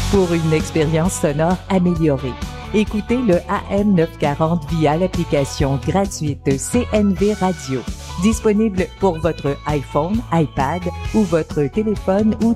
pour une expérience sonore améliorée. Écoutez le AM 940 via l'application gratuite CNV Radio. Disponible pour votre iPhone, iPad ou votre téléphone ou